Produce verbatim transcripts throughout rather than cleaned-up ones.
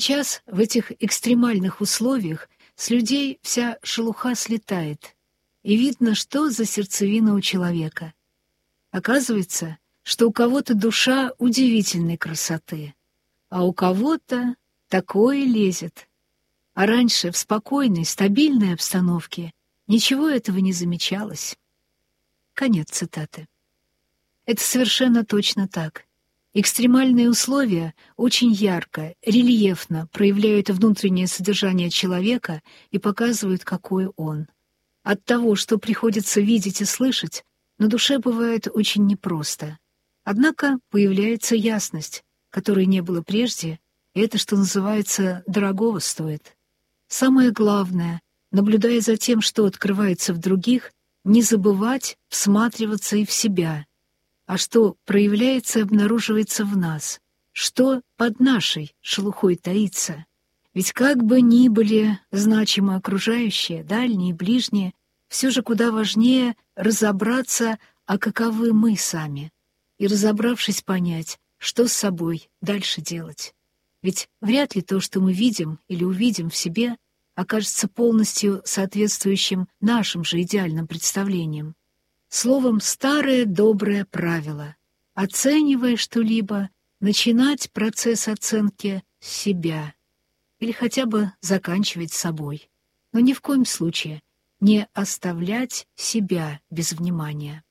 Сейчас в этих экстремальных условиях с людей вся шелуха слетает, и видно, что за сердцевина у человека. Оказывается, что у кого-то душа удивительной красоты, а у кого-то такое лезет. А раньше в спокойной, стабильной обстановке ничего этого не замечалось. Конец цитаты. Это совершенно точно так. Экстремальные условия очень ярко, рельефно проявляют внутреннее содержание человека и показывают, какой он. От того, что приходится видеть и слышать, на душе бывает очень непросто. Однако появляется ясность, которой не было прежде, и это, что называется, дорогого стоит. Самое главное, наблюдая за тем, что открывается в других, не забывать всматриваться и в себя, а что проявляется и обнаруживается в нас, что под нашей шелухой таится. Ведь как бы ни были значимы окружающие, дальние и ближние, все же куда важнее разобраться, а каковы мы сами, и, разобравшись, понять, что с собой дальше делать. Ведь вряд ли то, что мы видим или увидим в себе, окажется полностью соответствующим нашим же идеальным представлениям. Словом, старое доброе правило. Оценивая что-либо, начинать процесс оценки с себя. Или хотя бы заканчивать собой. Но ни в коем случае не оставлять себя без внимания.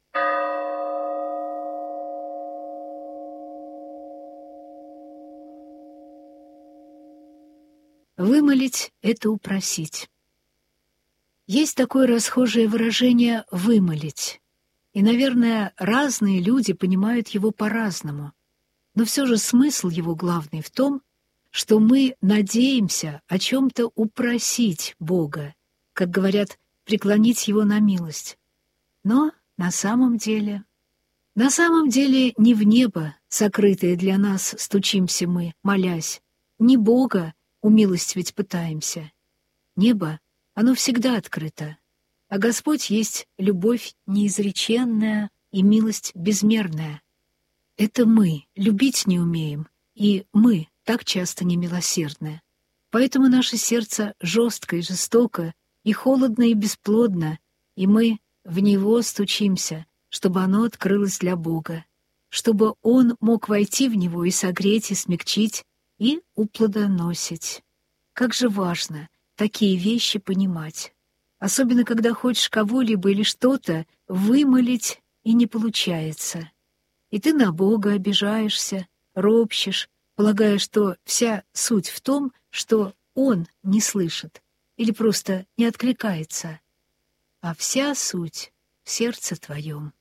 Вымолить — это упросить. Есть такое расхожее выражение «вымолить». И, наверное, разные люди понимают его по-разному. Но все же смысл его главный в том, что мы надеемся о чем-то упросить Бога, как говорят, преклонить его на милость. Но на самом деле... На самом деле не в небо, сокрытое для нас, стучимся мы, молясь, не Бога умилостивить пытаемся. Небо, оно всегда открыто. А Господь есть любовь неизреченная и милость безмерная. Это мы любить не умеем, и мы так часто немилосердны. Поэтому наше сердце жестко и жестоко, и холодно и бесплодно, и мы в него стучимся, чтобы оно открылось для Бога, чтобы Он мог войти в него и согреть, и смягчить, и уплодоносить. Как же важно такие вещи понимать. Особенно, когда хочешь кого-либо или что-то вымолить, и не получается. И ты на Бога обижаешься, ропщешь, полагая, что вся суть в том, что Он не слышит или просто не откликается, а вся суть в сердце твоем.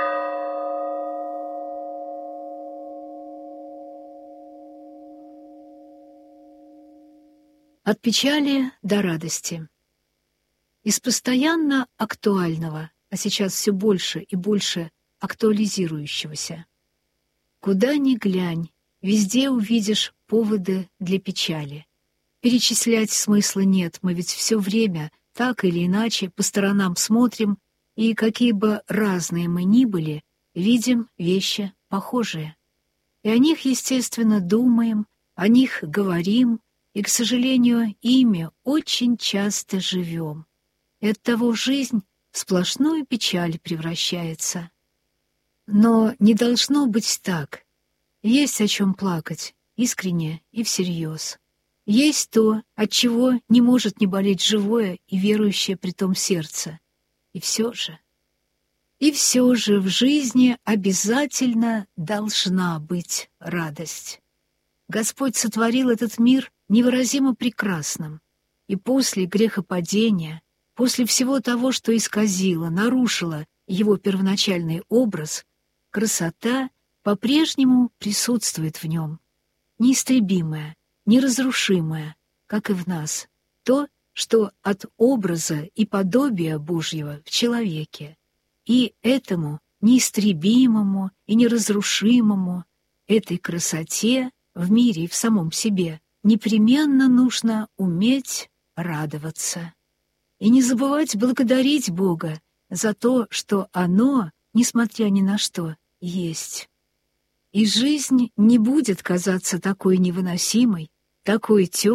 От печали до радости. Из постоянно актуального, а сейчас все больше и больше актуализирующегося. Куда ни глянь, везде увидишь поводы для печали. Перечислять смысла нет, мы ведь все время, так или иначе, по сторонам смотрим, и какие бы разные мы ни были, видим вещи похожие. И о них, естественно, думаем, о них говорим, и, к сожалению, ими очень часто живем. И оттого жизнь в сплошную печаль превращается. Но не должно быть так. Есть о чем плакать, искренне и всерьез. Есть то, от чего не может не болеть живое и верующее притом сердце. И все же... И все же в жизни обязательно должна быть радость. Господь сотворил этот мир невыразимо прекрасным, и после грехопадения, после всего того, что исказило, нарушило его первоначальный образ, красота по-прежнему присутствует в нем, неистребимая, неразрушимая, как и в нас, то, что от образа и подобия Божьего в человеке, и этому неистребимому и неразрушимому, этой красоте в мире и в самом себе непременно нужно уметь радоваться. И не забывать благодарить Бога за то, что оно, несмотря ни на что, есть. И жизнь не будет казаться такой невыносимой, такой темный,